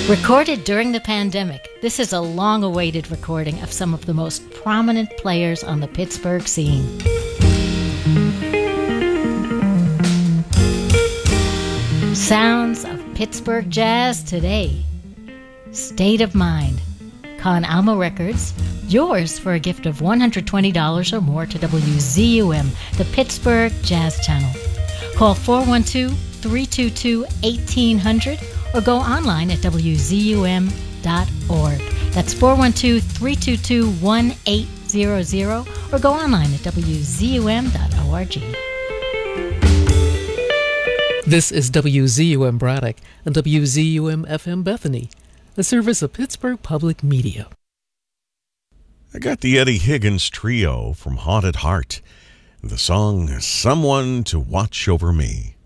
Recorded during the pandemic, this is a long-awaited recording of some of the most prominent players on the Pittsburgh scene. Sounds of Pittsburgh jazz today. State of Mind. Con Alma Records. Yours for a gift of $120 or more to WZUM, the Pittsburgh Jazz Channel. Call 412-322-1800 or go online at WZUM.org. That's 412-322-1800 or go online at WZUM.org. This is WZUM Braddock and WZUM FM Bethany, a service of Pittsburgh Public Media. I got the Eddie Higgins Trio from Haunted Heart, the song Someone to Watch Over Me.